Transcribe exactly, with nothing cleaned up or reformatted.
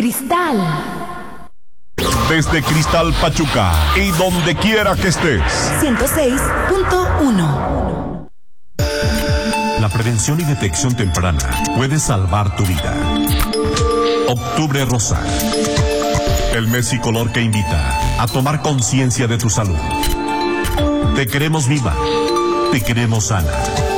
Cristal. Desde Cristal Pachuca y donde quiera que estés. ciento seis punto uno. La prevención y detección temprana puede salvar tu vida. Octubre Rosa. El mes y color que invita a tomar conciencia de tu salud. Te queremos viva. Te queremos sana.